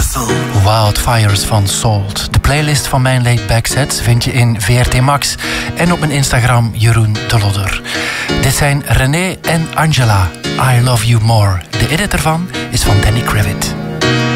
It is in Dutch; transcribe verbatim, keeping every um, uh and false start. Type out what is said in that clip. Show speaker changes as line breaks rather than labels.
Wildfires van Salt. De playlist van mijn laid-back sets vind je in V R T Max en op mijn Instagram Jeroen de Lodder. Dit zijn René en Angela. I Love You More. De edit ervan is van Danny Krivit.